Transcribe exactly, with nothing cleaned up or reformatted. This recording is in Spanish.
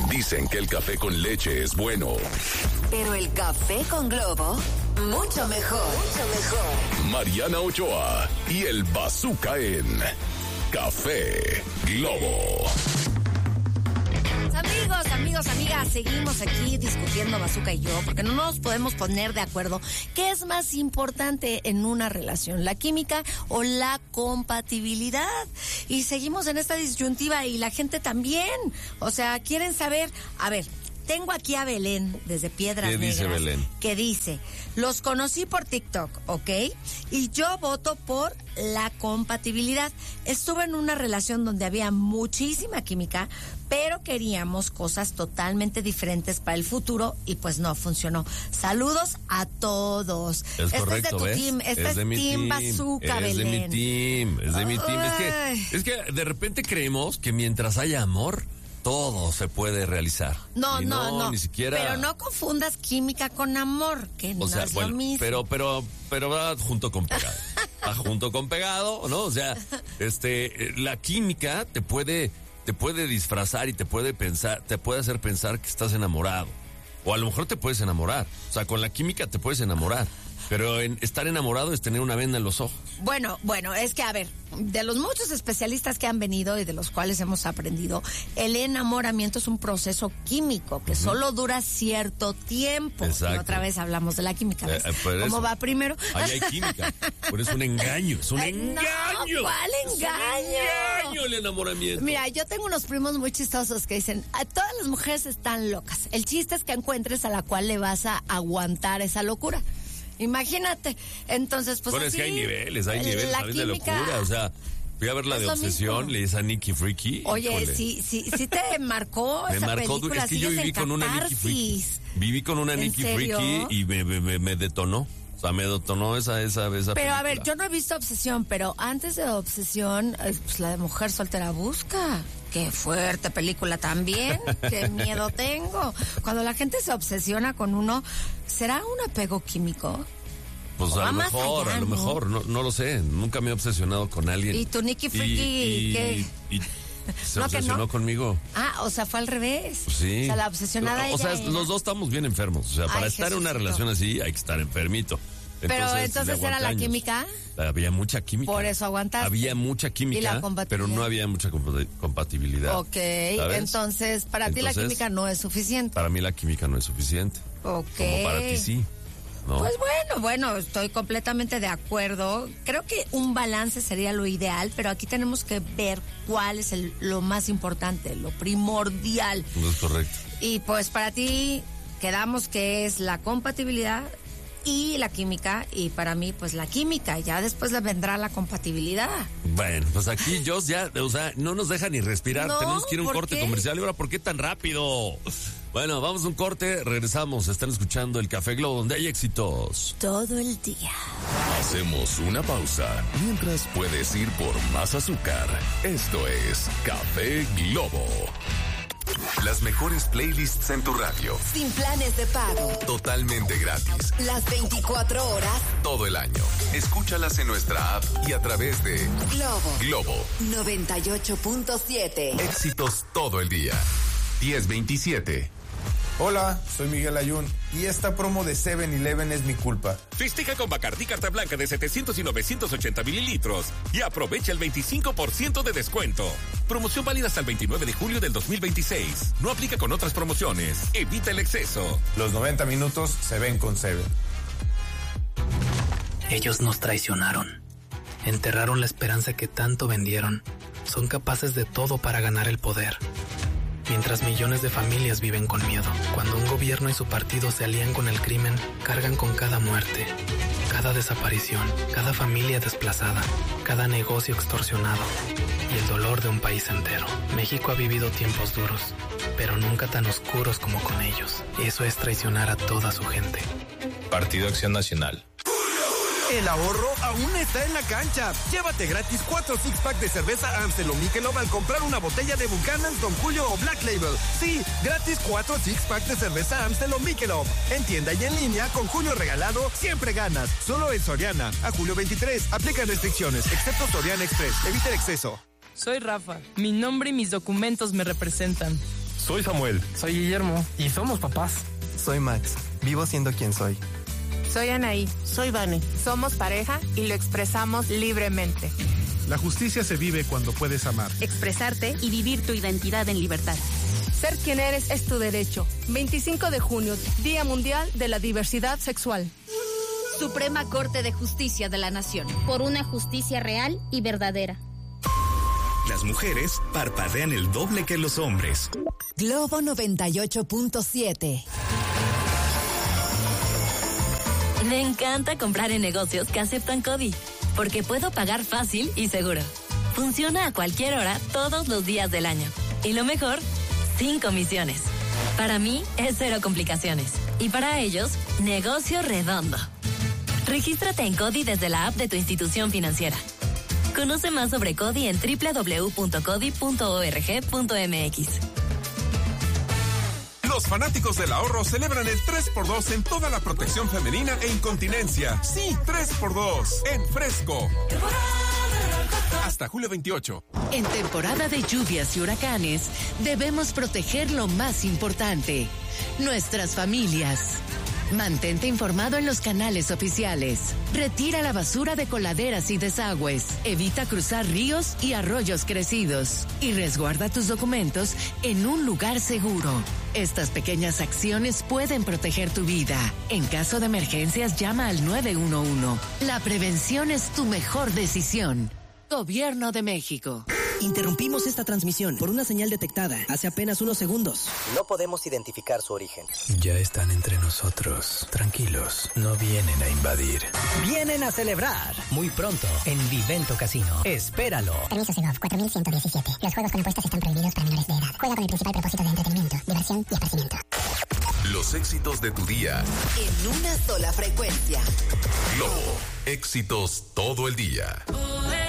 Dicen que el café con leche es bueno. Pero el café con Globo, mucho mejor. Mucho mejor. Mariana Ochoa y el Bazooka en Café Globo. Amigos, amigos, amigas, seguimos aquí discutiendo Bazooka y yo, porque no nos podemos poner de acuerdo. ¿Qué es más importante en una relación, la química o la compatibilidad? Y seguimos en esta disyuntiva y la gente también. O sea, quieren saber, a ver, tengo aquí a Belén, desde Piedras Negras. ¿Qué dice Belén? Que dice, los conocí por TikTok, ¿ok? Y yo voto por la compatibilidad. Estuve en una relación donde había muchísima química, pero queríamos cosas totalmente diferentes para el futuro y pues no funcionó. Saludos a todos. Es este correcto, es de tu ¿ves? team, este es, es de mi team team Bazooka, es Belén. de mi team, es de mi team. Es que, es que de repente creemos que mientras haya amor, todo se puede realizar. No, y no, no, no. Ni siquiera. Pero no confundas química con amor, que O no sea, es bueno, lo mismo. pero, pero, pero va junto con pegado. Va junto con pegado, ¿no? O sea, este, la química te puede, te puede disfrazar y te puede pensar, te puede hacer pensar que estás enamorado. O a lo mejor te puedes enamorar. O sea, con la química te puedes enamorar. Pero en, estar enamorado es tener una venda en los ojos. Bueno, bueno, es que a ver, de los muchos especialistas que han venido y de los cuales hemos aprendido, el enamoramiento es un proceso químico que uh-huh. solo dura cierto tiempo. Exacto. Y otra vez hablamos de la química, ¿ves? Eh, ¿Cómo eso. va primero? Ahí hay química. Pero es un engaño, es un Ay, engaño. No, ¿cuál engaño? Es un engaño el enamoramiento. Mira, yo tengo unos primos muy chistosos que dicen, a todas las mujeres están locas. El chiste es que encuentres a la cual le vas a aguantar esa locura. Imagínate. Entonces, pues bueno, así, es que hay niveles, hay niveles también de locura. O sea, fui a ver la de Obsesión, le dice a Nikki Freaky. Oye, híjole. sí, sí, sí te marcó me esa marcó, película. es que yo viví con una Nikki Freaky. Viví con una Nikki Freaky y me, me, me detonó. O sea, me detonó esa, esa, esa Pero película. a ver, yo no he visto Obsesión, pero antes de Obsesión, pues la de Mujer Soltera Busca. Qué fuerte película también. Qué miedo tengo. Cuando la gente se obsesiona con uno, ¿será un apego químico? Pues a lo mejor, allá, a lo ¿no? mejor, no, no lo sé. Nunca me he obsesionado con alguien. ¿Y tu Nikki Freaky y, qué? Y, y se ¿No, obsesionó no? conmigo. Ah, o sea, fue al revés. Pues sí. O sea, la obsesionada O sea, ella era... los dos estamos bien enfermos. O sea, para Ay, estar en una Jesucito. relación así hay que estar enfermito. Pero Entonces, entonces le era la aguanté años. química. Había mucha química. Por eso aguantaste. Había mucha ¿Y química, la compatibilidad? pero no había mucha compa- compatibilidad. Ok, ¿sabes? entonces para ti la Entonces, química no es suficiente. Para mí la química no es suficiente. Ok. Como para ti sí. ¿no? Pues bueno, bueno, estoy completamente de acuerdo. Creo que un balance sería lo ideal, pero aquí tenemos que ver cuál es el, lo más importante, lo primordial. No es correcto. Y pues para ti quedamos que es la compatibilidad y la química, y para mí pues la química, ya después le vendrá la compatibilidad. Bueno, pues aquí Joss ya, o sea, no nos deja ni respirar. No, Tenemos que ir a un ¿por corte qué? comercial. ¿Y ahora por qué tan rápido? Bueno, vamos a un corte, regresamos. Están escuchando el Café Globo, donde hay éxitos Todo el día. Hacemos una pausa mientras puedes ir por más azúcar. Esto es Café Globo. Las mejores playlists en tu radio. Sin planes de pago. Totalmente gratis. Las veinticuatro horas. Todo el año. Escúchalas en nuestra app y a través de Globo. Globo. noventa y ocho punto siete. Éxitos todo el día. diez veintisiete. Hola, soy Miguel Ayun y esta promo de seven eleven es mi culpa. Festeja con Bacardí Carta Blanca de setecientos y novecientos ochenta mililitros y aprovecha el veinticinco por ciento de descuento. Promoción válida hasta el veintinueve de julio del dos mil veintiséis. No aplica con otras promociones. Evita el exceso. Los noventa minutos se ven con Seven. Ellos nos traicionaron. Enterraron la esperanza que tanto vendieron. Son capaces de todo para ganar el poder. Mientras millones de familias viven con miedo. Cuando un gobierno y su partido se alían con el crimen, cargan con cada muerte, cada desaparición, cada familia desplazada, cada negocio extorsionado y el dolor de un país entero. México ha vivido tiempos duros, pero nunca tan oscuros como con ellos. Eso es traicionar a toda su gente. Partido Acción Nacional. El ahorro aún está en la cancha. Llévate gratis cuatro six-pack de cerveza Amstel o Michelob al comprar una botella de Buchanan's, Don Julio o Black Label. Sí, gratis cuatro six-pack de cerveza Amstel o Michelob. En tienda y en línea, con Julio regalado, siempre ganas. Solo en Soriana. A julio veintitrés. Aplican restricciones, excepto Soriana Express. Evita el exceso. Soy Rafa. Mi nombre y mis documentos me representan. Soy Samuel. Soy Guillermo y somos papás. Soy Max. Vivo siendo quien soy. Soy Anaí. Soy Vane. Somos pareja y lo expresamos libremente. La justicia se vive cuando puedes amar, expresarte y vivir tu identidad en libertad. Ser quien eres es tu derecho. veinticinco de junio, Día Mundial de la Diversidad Sexual. Suprema Corte de Justicia de la Nación. Por una justicia real y verdadera. Las mujeres parpadean el doble que los hombres. Globo noventa y ocho punto siete. Me encanta comprar en negocios que aceptan CODI, porque puedo pagar fácil y seguro. Funciona a cualquier hora, todos los días del año. Y lo mejor, sin comisiones. Para mí, es cero complicaciones. Y para ellos, negocio redondo. Regístrate en CODI desde la app de tu institución financiera. Conoce más sobre CODI en doble u doble u doble u punto codi punto org punto m x. Los fanáticos del ahorro celebran el tres por dos en toda la protección femenina e incontinencia. Sí, tres por dos en Fresco. Hasta julio veintiocho. En temporada de lluvias y huracanes, debemos proteger lo más importante, nuestras familias. Mantente informado en los canales oficiales. Retira la basura de coladeras y desagües. Evita cruzar ríos y arroyos crecidos. Y resguarda tus documentos en un lugar seguro. Estas pequeñas acciones pueden proteger tu vida. En caso de emergencias, llama al nueve uno uno. La prevención es tu mejor decisión. Gobierno de México. Interrumpimos esta transmisión por una señal detectada hace apenas unos segundos. No podemos identificar su origen. Ya están entre nosotros. Tranquilos, no vienen a invadir. Vienen a celebrar. Muy pronto en Vivento Casino. Espéralo. Permiso Segov cuatro mil ciento diecisiete. Los juegos con apuestas están prohibidos para menores de edad. Juega con el principal propósito de entretenimiento, diversión y esparcimiento. Los éxitos de tu día. En una sola frecuencia. Globo. Éxitos todo el día.